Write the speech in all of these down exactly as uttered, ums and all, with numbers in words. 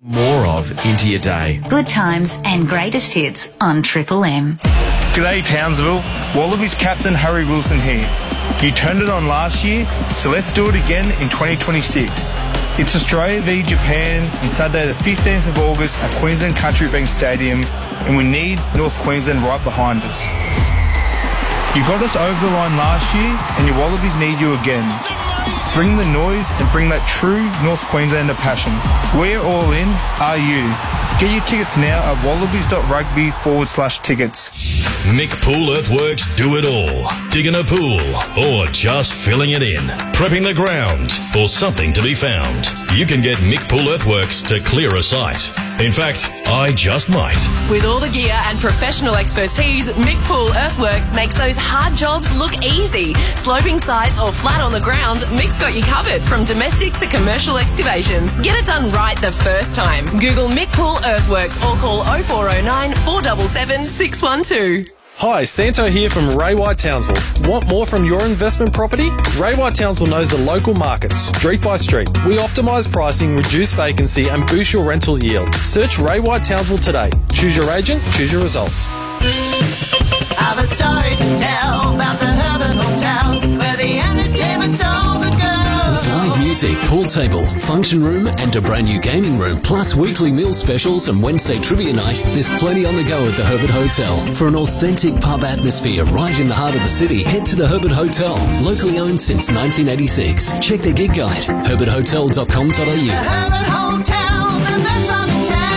More of into your day. Good times and greatest hits on Triple M. G'day Townsville, Wallabies captain Harry Wilson here. You turned it on last year, so let's do it again in twenty twenty-six. It's Australia v Japan on Saturday the fifteenth of August at Queensland Country Bank Stadium, and we need North Queensland right behind us. You got us over the line last year, and your Wallabies need you again. Bring the noise and bring that true North Queenslander passion. We're all in, are you? Get your tickets now at wallabies.rugby forward slash tickets. Mick Pool Earthworks do it all. Digging a pool or just filling it in. Prepping the ground or something to be found. You can get Mick Pool Earthworks to clear a site. In fact, I just might. With all the gear and professional expertise, Mick Pool Earthworks makes those hard jobs look easy. Sloping sites or flat on the ground, Mick's got you covered from domestic to commercial excavations. Get it done right the first time. Google Mick Pool Earthworks or call oh four oh nine, four seven seven, six one two. Hi, Santo here from Ray White Townsville. Want more from your investment property? Ray White Townsville knows the local market, street by street. We optimise pricing, reduce vacancy and boost your rental yield. Search Ray White Townsville today. Choose your agent, choose your results. I've a story to tell about the Herbert Hotel, where the entertainment's all the girls. With live music, pool table, function room and a brand new gaming room, plus weekly meal specials and Wednesday trivia night, there's plenty on the go at the Herbert Hotel. For an authentic pub atmosphere right in the heart of the city, head to the Herbert Hotel, locally owned since nineteen eighty-six. Check their gig guide, herbert hotel dot com dot a u. The Herbert Hotel, the best one in town.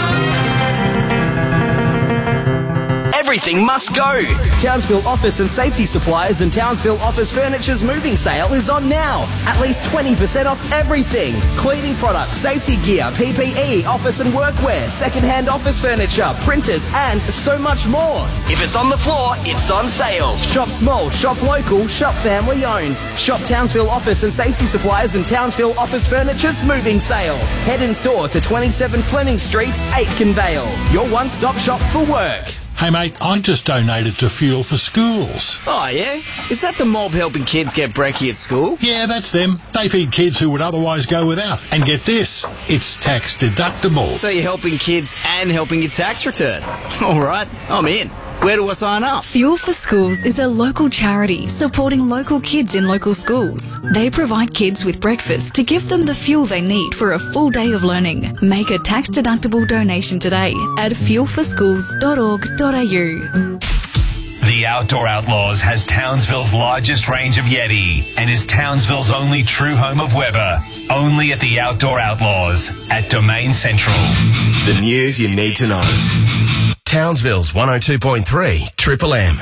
Everything must go. Townsville Office and Safety Suppliers and Townsville Office Furniture's moving sale is on now. At least twenty percent off everything. Cleaning products, safety gear, P P E, office and workwear, second-hand office furniture, printers, and so much more. If it's on the floor, it's on sale. Shop small, shop local, shop family owned. Shop Townsville Office and Safety Suppliers and Townsville Office Furniture's moving sale. Head in store to twenty-seven Fleming Street, Aitken Vale. Your one-stop shop for work. Hey mate, I just donated to Fuel for Schools. Oh yeah? Is that the mob helping kids get brekkie at school? Yeah, that's them. They feed kids who would otherwise go without. And get this, it's tax deductible. So you're helping kids and helping your tax return. Alright, I'm in. Where do I sign up? Fuel for Schools is a local charity supporting local kids in local schools. They provide kids with breakfast to give them the fuel they need for a full day of learning. Make a tax-deductible donation today at fuel for schools dot org dot a u. The Outdoor Outlaws has Townsville's largest range of Yeti and is Townsville's only true home of Weber. Only at the Outdoor Outlaws at Domain Central. The news you need to know. Townsville's one oh two point three Triple M.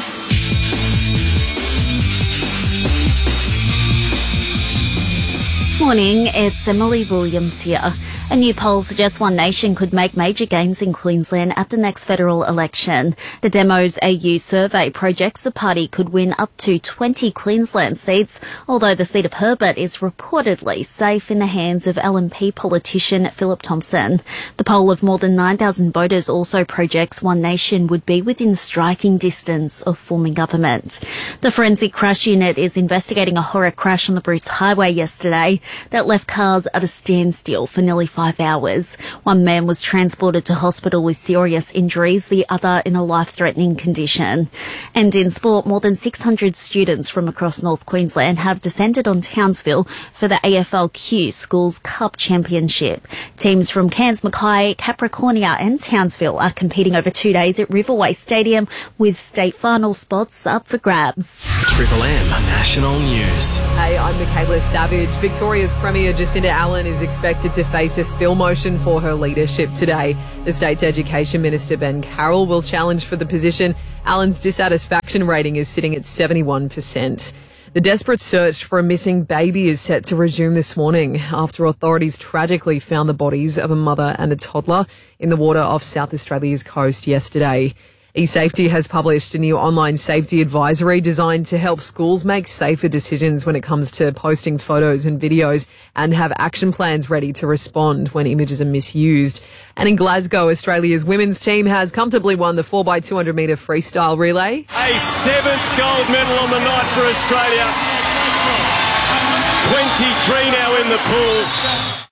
Morning, it's Emily Williams here. A new poll suggests One Nation could make major gains in Queensland at the next federal election. The Demos A U survey projects the party could win up to twenty Queensland seats, although the seat of Herbert is reportedly safe in the hands of L N P politician Philip Thompson. The poll of more than nine thousand voters also projects One Nation would be within striking distance of forming government. The Forensic Crash Unit is investigating a horror crash on the Bruce Highway yesterday that left cars at a standstill for nearly five hours. One man was transported to hospital with serious injuries, the other in a life-threatening condition. And in sport, more than six hundred students from across North Queensland have descended on Townsville for the A F L Q Schools Cup Championship. Teams from Cairns, Mackay, Capricornia and Townsville are competing over two days at Riverway Stadium with state final spots up for grabs. Triple M National News. Hey, I'm Michaela Savage. Victoria's Premier Jacinda Allen is expected to face a spill motion for her leadership today. The state's Education Minister Ben Carroll will challenge for the position. Allen's dissatisfaction rating is sitting at seventy-one percent. The desperate search for a missing baby is set to resume this morning after authorities tragically found the bodies of a mother and a toddler in the water off South Australia's coast yesterday. eSafety has published a new online safety advisory designed to help schools make safer decisions when it comes to posting photos and videos and have action plans ready to respond when images are misused. And in Glasgow, Australia's women's team has comfortably won the four by two hundred metre freestyle relay. A seventh gold medal on the night for Australia. twenty-three now in the pool.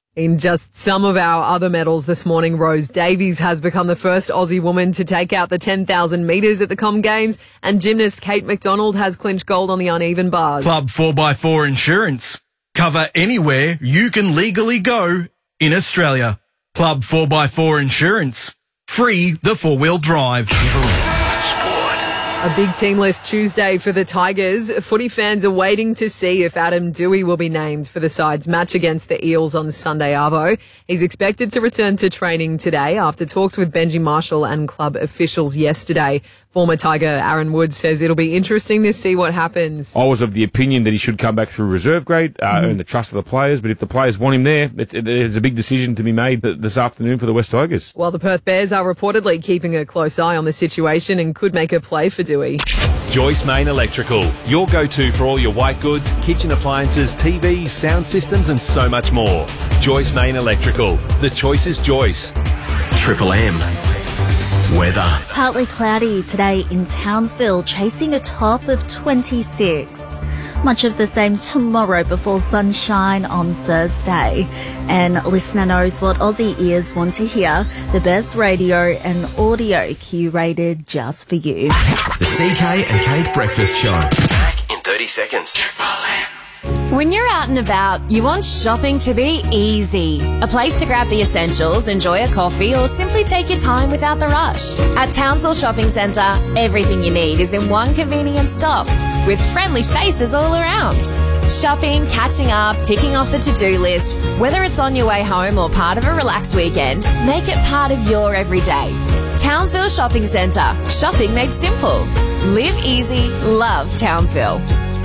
In just some of our other medals this morning, Rose Davies has become the first Aussie woman to take out the ten thousand metres at the Com Games, and gymnast Kate McDonald has clinched gold on the uneven bars. Club four by four Insurance. Cover anywhere you can legally go in Australia. Club four by four Insurance. Free the four-wheel drive. A big team list Tuesday for the Tigers. Footy fans are waiting to see if Adam Dewey will be named for the side's match against the Eels on Sunday arvo. He's expected to return to training today after talks with Benji Marshall and club officials yesterday. Former Tiger Aaron Woods says it'll be interesting to see what happens. I was of the opinion that he should come back through reserve grade, uh, mm-hmm. earn the trust of the players, but if the players want him there, it's, it, it's a big decision to be made this afternoon for the West Tigers. Well, the Perth Bears are reportedly keeping a close eye on the situation and could make a play for Dewey. Joyce Main Electrical, your go-to for all your white goods, kitchen appliances, T Vs, sound systems and so much more. Joyce Main Electrical, the choice is Joyce. Triple M. Weather. Partly cloudy today in Townsville, chasing a top of twenty-six. Much of the same tomorrow before sunshine on Thursday. And listener knows what Aussie ears want to hear. The best radio and audio curated just for you. The C K and Kate Breakfast Show. Back in thirty seconds. When you're out and about, you want shopping to be easy. A place to grab the essentials, enjoy a coffee, or simply take your time without the rush. At Townsville Shopping Centre, everything you need is in one convenient stop, with friendly faces all around. Shopping, catching up, ticking off the to-do list, whether it's on your way home or part of a relaxed weekend, make it part of your everyday. Townsville Shopping Centre. Shopping made simple. Live easy, love Townsville.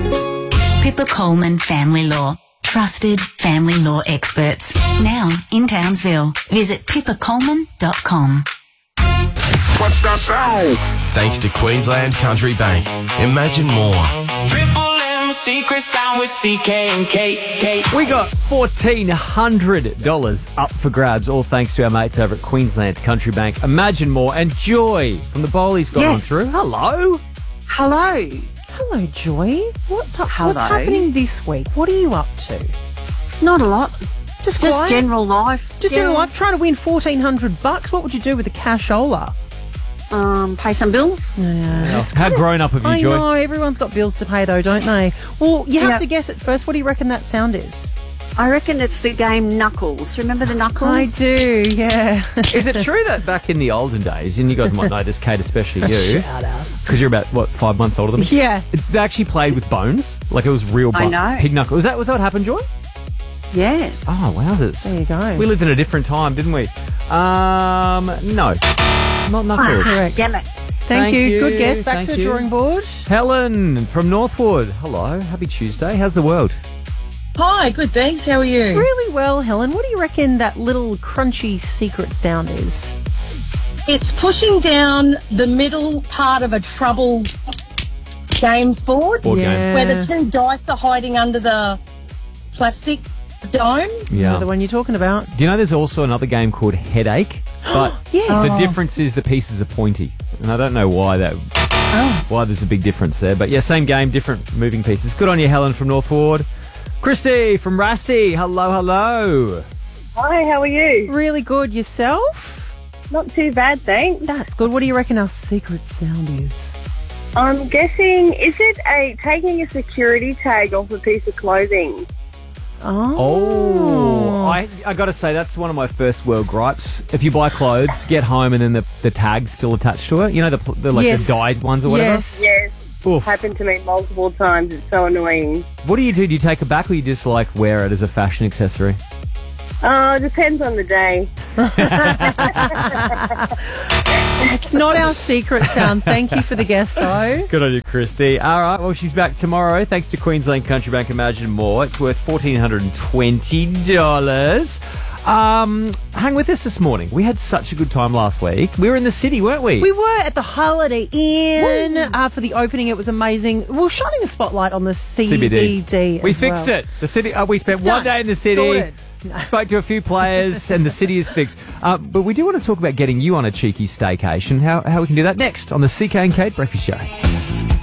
Pippa Coleman Family Law. Trusted family law experts. Now in Townsville. Visit pippa coleman dot com. What's that sound? Thanks to Queensland Country Bank. Imagine more. Triple M secret sound with C K and K. We got fourteen hundred dollars up for grabs, all thanks to our mates over at Queensland Country Bank. Imagine more. And Joy from the Bowlies got Yes. on through. Hello. Hello. Hello, Joy. What's up? Hello. What's happening this week? What are you up to? Not a lot. Just, Just quiet? general life. Just Yeah. general life. Trying to win fourteen hundred bucks. What would you do with the cashola? Um, pay some bills. Yeah. How grown up have you, I Joy? know. Everyone's got bills to pay, though, don't they? Well, you have Yeah. to guess it first. What do you reckon that sound is? I reckon it's the game Knuckles. Remember the Knuckles? I do, yeah. Is it true that back in the olden days, and you guys might know this, Kate, especially you, Shout out. because you're about, what, five months older than me? Yeah. They actually played with bones? Like it was real I bone. know. Pig knuckle. Was that, was that what happened, Joy? Yes. Oh, wowzers. There you go. We lived in a different time, didn't we? Um, no. Not knuckles. Correct. Damn it. Thank, Thank you. you. Good guess. Back Thank to the you. drawing board. Helen from Northwood. Hello. Happy Tuesday. How's the world? Hi, good, thanks. How are you? Really well, Helen. What do you reckon that little crunchy secret sound is? It's pushing down the middle part of a trouble games board, Board game. Yeah. where the two dice are hiding under the plastic dome. Yeah. Know the one you're talking about. Do you know there's also another game called Headache? But Yes. the Oh. difference is the pieces are pointy. And I don't know why that Oh. why there's a big difference there. But yeah, same game, different moving pieces. Good on you, Helen from Northwood. Christy from Rassie. Hello, hello. Hi, how are you? Really good. Yourself? Not too bad, thanks. That's good. What do you reckon our secret sound is? I'm guessing, is it a taking a security tag off a piece of clothing? Oh. Oh, I I got to say that's one of my first world gripes. If you buy clothes, get home and then the, the tag's still attached to it. You know the, the like Yes. the dyed ones or whatever. Yes. Yes. Oof. Happened to me multiple times. It's so annoying. What do you do? Do you take it back or you just like wear it as a fashion accessory? Uh, depends on the day. It's not our secret sound. Thank you for the guess, though. Good on you, Christy. All right, well, she's back tomorrow. Thanks to Queensland Country Bank. Imagine more. It's worth one thousand four hundred twenty dollars. Um, hang with us this morning. We had such a good time last week. We were in the city, weren't we? We were at the Holiday Inn uh, for the opening. It was amazing. We were shining a spotlight on the C B D. We as fixed well. it. The city. Uh, we spent It's one done. day in the city. Sorted. Spoke to a few players, and the city is fixed. Uh, but we do want to talk about getting you on a cheeky staycation. How how we can do that next on the C K and Kate Breakfast Show.